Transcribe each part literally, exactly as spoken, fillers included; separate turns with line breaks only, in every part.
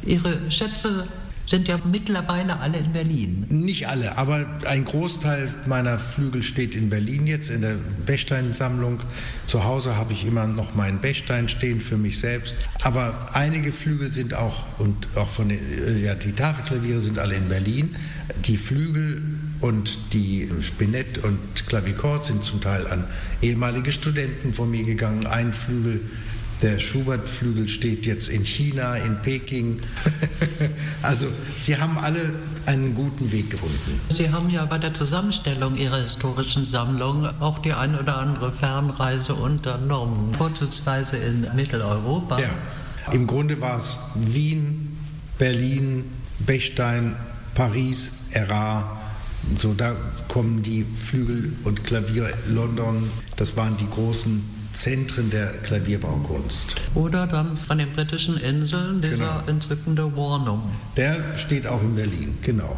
Ihre Schätze sind ja mittlerweile alle in Berlin.
Nicht alle, aber ein Großteil meiner Flügel steht in Berlin jetzt, in der Bechstein-Sammlung. Zu Hause habe ich immer noch meinen Bechstein stehen für mich selbst. Aber einige Flügel sind auch, und auch von den, ja, die Tafelklaviere sind alle in Berlin. Die Flügel und die Spinett und Klavichord sind zum Teil an ehemalige Studenten von mir gegangen. Ein Flügel, der Schubert-Flügel, steht jetzt in China, in Peking. Also sie haben alle einen guten Weg gefunden.
Sie haben ja bei der Zusammenstellung Ihrer historischen Sammlung auch die ein oder andere Fernreise unternommen, vorzugsweise in Mitteleuropa.
Ja, im Grunde war es Wien, Berlin, Bechstein, Paris, Erard. So, da kommen die Flügel und Klavier, London, das waren die großen Zentren der Klavierbaukunst.
Oder dann von den britischen Inseln dieser genau. entzückende Warnum.
Der steht auch in Berlin, genau.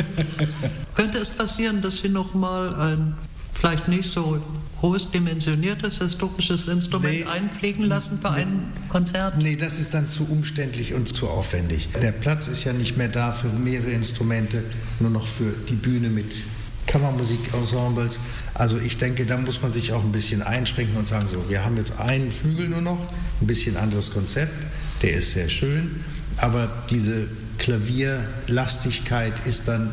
Könnte es passieren, dass Sie nochmal ein vielleicht nicht so groß dimensioniertes historisches Instrument nee. einfliegen lassen für nee. ein Konzert?
Nee, das ist dann zu umständlich und zu aufwendig. Der Platz ist ja nicht mehr da für mehrere Instrumente, nur noch für die Bühne mit Kammermusikensembles. Also ich denke, da muss man sich auch ein bisschen einschränken und sagen, so, wir haben jetzt einen Flügel nur noch, ein bisschen anderes Konzept, der ist sehr schön, aber diese Klavierlastigkeit ist dann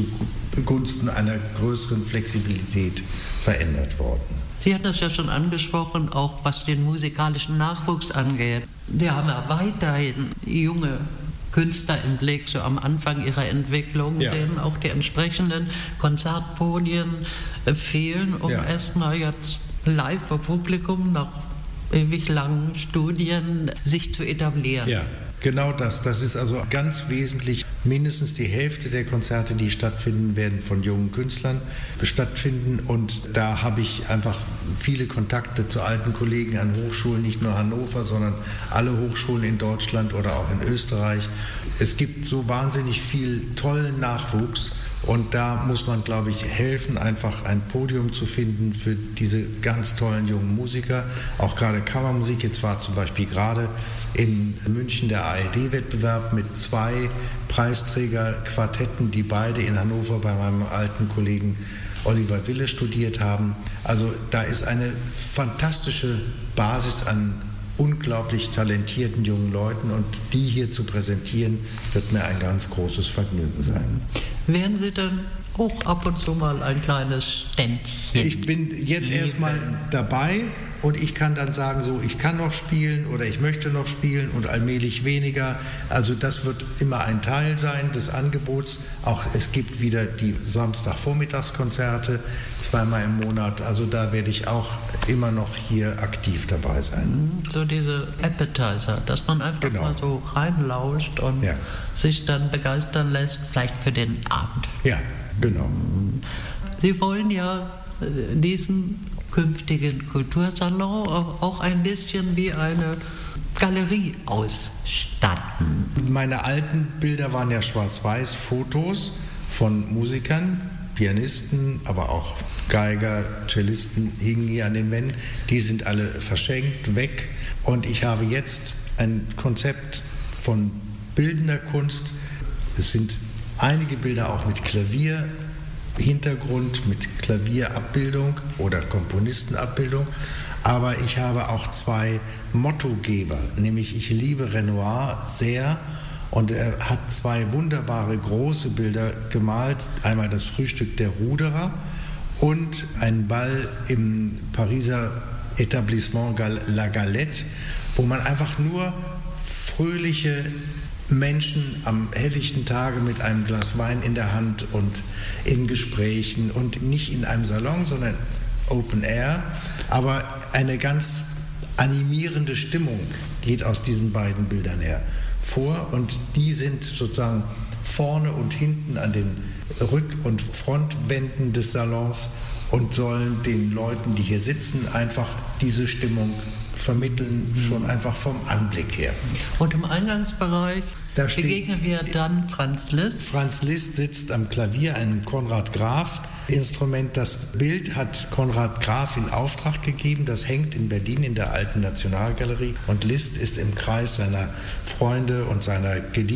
zugunsten einer größeren Flexibilität verändert worden.
Sie hatten es ja schon angesprochen, auch was den musikalischen Nachwuchs angeht. Wir haben ja weiterhin junge Künstler im Blick, so am Anfang ihrer Entwicklung, ja. denen auch die entsprechenden Konzertpodien äh, fehlen, um ja. erstmal jetzt live vor Publikum nach ewig langen Studien sich zu etablieren.
Ja, genau das. Das ist also ganz wesentlich. Mindestens die Hälfte der Konzerte, die stattfinden, werden von jungen Künstlern stattfinden. Und da habe ich einfach viele Kontakte zu alten Kollegen an Hochschulen, nicht nur Hannover, sondern alle Hochschulen in Deutschland oder auch in Österreich. Es gibt so wahnsinnig viel tollen Nachwuchs. Und da muss man, glaube ich, helfen, einfach ein Podium zu finden für diese ganz tollen jungen Musiker. Auch gerade Kammermusik. Jetzt war zum Beispiel gerade in München der A R D-Wettbewerb mit zwei Preisträgerquartetten, die beide in Hannover bei meinem alten Kollegen Oliver Wille studiert haben. Also da ist eine fantastische Basis an unglaublich talentierten jungen Leuten, und die hier zu präsentieren, wird mir ein ganz großes Vergnügen sein.
Wären Sie denn auch ab und zu mal ein kleines Ständchen?
Ich bin jetzt erstmal dabei und ich kann dann sagen, so, ich kann noch spielen oder ich möchte noch spielen und allmählich weniger. Also das wird immer ein Teil sein des Angebots. Auch es gibt wieder die Samstagvormittagskonzerte, zweimal im Monat. Also da werde ich auch immer noch hier aktiv dabei sein.
So diese Appetizer, dass man einfach genau. mal so reinlauscht und ja. sich dann begeistern lässt, vielleicht für den Abend.
Ja, genau.
Sie wollen ja diesen künftigen Kultursalon auch ein bisschen wie eine Galerie ausstatten.
Meine alten Bilder waren ja schwarz-weiß, Fotos von Musikern, Pianisten, aber auch Geiger, Cellisten hingen hier an den Wänden. Die sind alle verschenkt, weg. Und ich habe jetzt ein Konzept von bildender Kunst. Es sind einige Bilder auch mit Klavier. Hintergrund mit Klavierabbildung oder Komponistenabbildung, aber ich habe auch zwei Mottogeber, nämlich ich liebe Renoir sehr und er hat zwei wunderbare große Bilder gemalt, einmal das Frühstück der Ruderer und ein Ball im Pariser Etablissement La Galette, wo man einfach nur fröhliche Menschen am helllichten Tage mit einem Glas Wein in der Hand und in Gesprächen und nicht in einem Salon, sondern Open Air. Aber eine ganz animierende Stimmung geht aus diesen beiden Bildern hervor und die sind sozusagen vorne und hinten an den Rück- und Frontwänden des Salons und sollen den Leuten, die hier sitzen, einfach diese Stimmung vermitteln, schon einfach vom Anblick her.
Und im Eingangsbereich da begegnen wir dann Franz Liszt.
Franz Liszt sitzt am Klavier, ein Konrad Graf Instrument. Das Bild hat Konrad Graf in Auftrag gegeben. Das hängt in Berlin in der Alten Nationalgalerie. Und Liszt ist im Kreis seiner Freunde und seiner Geliebten